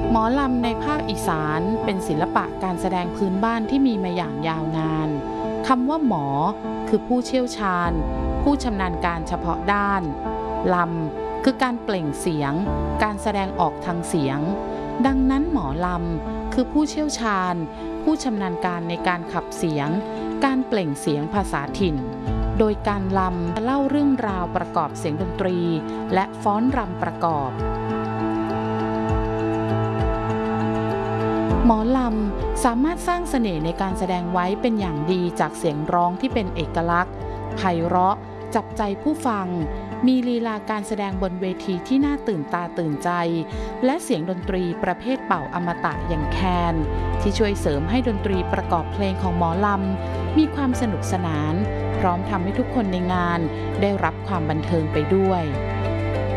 หมอลำในภาคอีสานเป็นศิลปะการแสดงพื้นบ้านที่มีมาอย่างยาวนานคำว่าหมอคือผู้เชี่ยวชาญผู้ชำนาญการเฉพาะด้านลำคือการเปล่งเสียงการแสดงออกทางเสียงดังนั้นหมอลำคือผู้เชี่ยวชาญผู้ชำนาญการในการขับเสียงการเปล่งเสียงภาษาถิ่นโดยการลำจะเล่าเรื่องราวประกอบเสียงดนตรีและฟ้อนรำประกอบหมอลำสามารถสร้างเสน่ห์ในการแสดงไว้เป็นอย่างดีจากเสียงร้องที่เป็นเอกลักษณ์ไพเราะจับใจผู้ฟังมีลีลาการแสดงบนเวทีที่น่าตื่นตาตื่นใจและเสียงดนตรีประเภทเป่าอมตะอย่างแคนที่ช่วยเสริมให้ดนตรีประกอบเพลงของหมอลำมีความสนุกสนานพร้อมทำให้ทุกคนในงานได้รับความบันเทิงไปด้วย